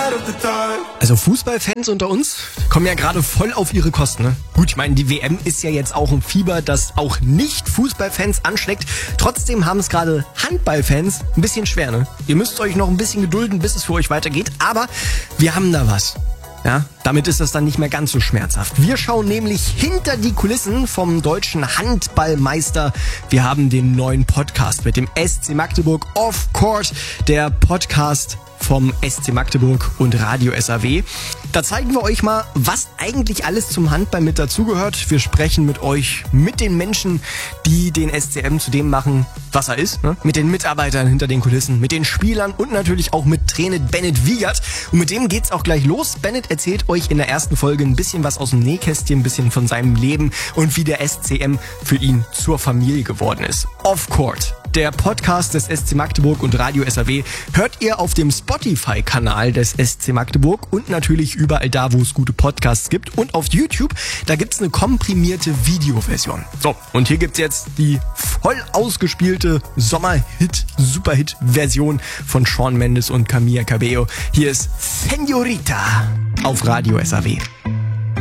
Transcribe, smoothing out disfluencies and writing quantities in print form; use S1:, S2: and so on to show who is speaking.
S1: Also Fußballfans unter uns kommen ja gerade voll auf ihre Kosten. Ne? Gut, ich meine, die WM ist ja jetzt auch ein Fieber, das auch nicht Fußballfans anschlägt. Trotzdem haben es gerade Handballfans ein bisschen schwer. Ne? Ihr müsst euch noch ein bisschen gedulden, bis es für euch weitergeht. Aber wir haben da was. Ja, damit ist das dann nicht mehr ganz so schmerzhaft. Wir schauen nämlich hinter die Kulissen vom deutschen Handballmeister. Wir haben den neuen Podcast mit dem SC Magdeburg Off Court, der Podcast vom SC Magdeburg und Radio SAW. Da zeigen wir euch mal, was eigentlich alles zum Handball mit dazugehört. Wir sprechen mit euch, mit den Menschen, die den SCM zu dem machen, was er ist. Ne? Mit den Mitarbeitern hinter den Kulissen, mit den Spielern und natürlich auch mit Trainer Bennett Wiegert. Und mit dem geht's auch gleich los. Bennett erzählt euch in der ersten Folge ein bisschen was aus dem Nähkästchen, ein bisschen von seinem Leben und wie der SCM für ihn zur Familie geworden ist. Off Court, der Podcast des SC Magdeburg und Radio SAW, hört ihr auf dem Spotify-Kanal des SC Magdeburg und natürlich überall da, wo es gute Podcasts gibt. Und auf YouTube, da gibt's eine komprimierte Videoversion. So, und hier gibt's jetzt die voll ausgespielte Sommerhit-Superhit-Version von Shawn Mendes und Camila Cabello. Hier ist Señorita auf Radio SAW.